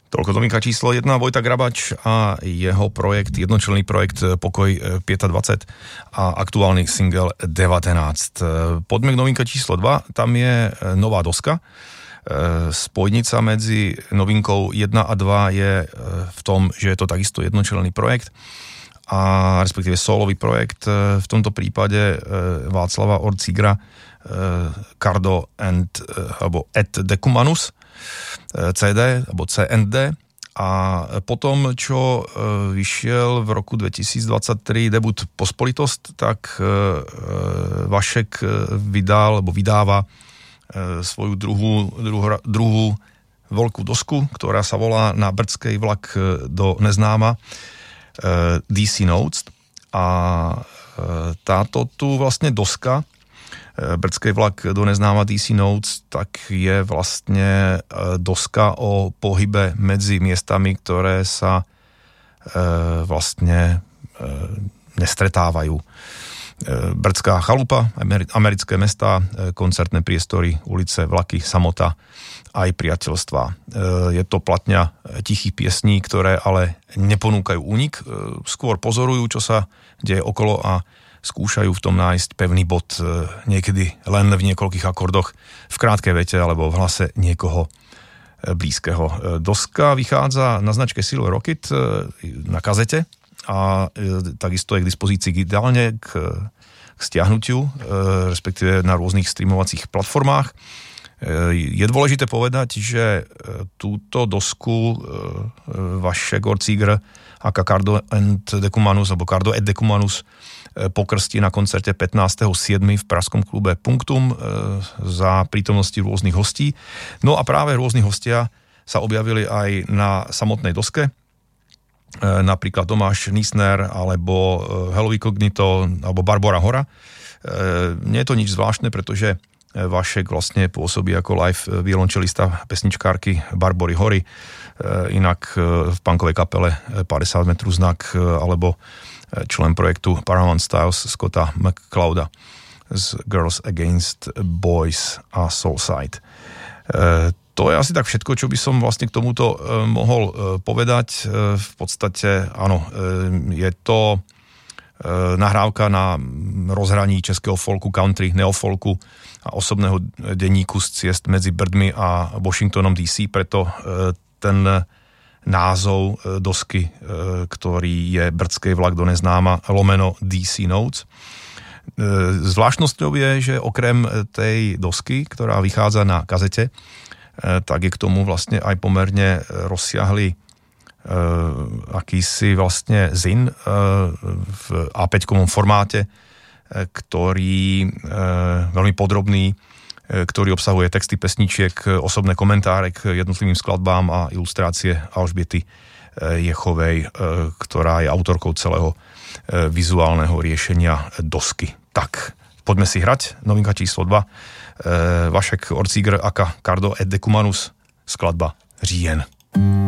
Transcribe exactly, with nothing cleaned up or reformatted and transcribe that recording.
Toľko novinka číslo jedna, Vojta Grabač a jeho projekt, jednočlenný projekt Pokoj dvadsať päť a aktuálny single devätnásť. Poďme k novinka číslo dva, tam je nová doska. Spojnica medzi novinkou jedna a dva je v tom, že je to takisto jednočlenný projekt a respektíve solový projekt, v tomto prípade Václava Orcígra, Cardo and, alebo et Decumanus, cé dé, alebo cé en dé, a potom, čo vyšiel v roku dvetisícdvadsaťtri debut Pospolitosť, tak Vašek vydal, alebo vydáva svoju druhú, druhú, druhú veľkú dosku, ktorá sa volá Na brdskej vlak do neznáma, dé cé Notes. A táto tu vlastne doska Brdský vlak do neznáma dé cé Notes, tak je vlastne doska o pohybe medzi miestami, ktoré sa e, vlastne e, nestretávajú. E, Brdská chalupa, americké mestá, e, koncertné priestory, ulice, vlaky, samota, aj priateľstva. E, je to platňa tichých piesní, ktoré ale neponúkajú únik, e, skôr pozorujú, čo sa deje okolo a skúšajú v tom nájsť pevný bod, niekedy len v niekoľkých akordoch, v krátkej vete alebo v hlase niekoho blízkeho. Doska vychádza na značke Silver Rocket na kazete a takisto je k dispozícii digitálne k, k stiahnutiu, respektíve na rôznych streamovacích platformách. Je dôležité povedať, že túto dosku Vašek Orcígr aka Cardo and Decumanus alebo Cardo et Decumanus pokrstí na koncerte pätnásteho siedmeho v pražskom klube Punktum za prítomnosti rôznych hostí. No a práve rôznych hostia sa objavili aj na samotnej doske, napríklad Tomáš Nisner alebo Hello Incognito alebo Barbora Hora. Nie je to nič zvláštne, pretože Vašek vlastne pôsobí ako live violončelista pesničkárky Barbory Hory, inak v punkovej kapele päťdesiat metrov znak alebo člen projektu Paramount Styles Scotta McClouda z Girls Against Boys a Soulside. E, to je asi tak všetko, čo by som vlastne k tomuto e, mohol e, povedať. E, v podstate, áno, e, je to e, nahrávka na rozhraní českého folku, country, neofolku a osobného denníku z ciest medzi Brdmi a Washingtonom dé cé, preto e, ten názov dosky, ktorý je Brdský vlak do neznáma lomeno dé cé Notes. Zvláštnosťou je, že okrem tej dosky, ktorá vychádza na kazete, tak je k tomu vlastne aj pomerne rozsiahly akýsi vlastne zin v á päťkovom formáte, ktorý veľmi podrobný, ktorý obsahuje texty pesničiek, osobné komentáre k jednotlivým skladbám a ilustrácie Alžbiety Jechovej, ktorá je autorkou celého vizuálneho riešenia dosky. Tak, poďme si hrať. Novinka číslo dva. Vašek Orcígr aka Cardo et Decumanus, skladba Říjen.